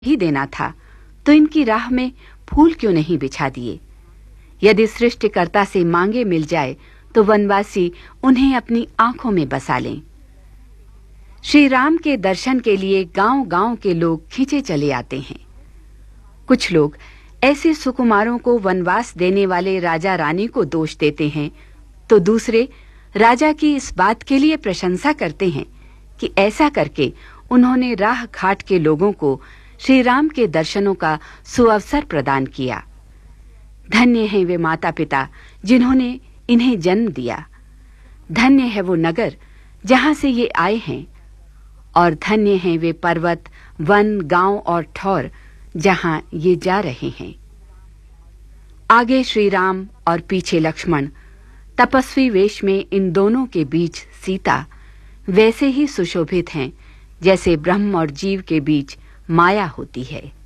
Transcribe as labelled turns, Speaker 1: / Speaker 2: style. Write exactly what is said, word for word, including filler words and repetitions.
Speaker 1: ही देना था, तो इनकी राह में फूल क्यों नहीं बिछा दिए? यदि सृष्टिकर्ता से मांगे मिल जाए तो वनवासी उन्हें अपनी आंखों में बसा लें। श्री राम के दर्शन के लिए गांव-गांव के लोग खींचे चले आते हैं। कुछ लोग ऐसे सुकुमारों को वनवास देने वाले राजा रानी को दोष देते हैं, तो दूसरे राजा की इस बात के लिए प्रशंसा करते हैं कि ऐसा करके उन्होंने राह घाट के लोगों को श्री राम के दर्शनों का सुअवसर प्रदान किया। धन्य हैं वे माता पिता जिन्होंने इन्हें जन्म दिया। धन्य है वो नगर जहां से ये आए हैं, और धन्य हैं वे पर्वत, वन, गांव और ठौर जहां ये जा रहे हैं। आगे श्री राम और पीछे लक्ष्मण, तपस्वी वेश में इन दोनों के बीच सीता वैसे ही सुशोभित हैं जैसे ब्रह्म और जीव के बीच माया होती है।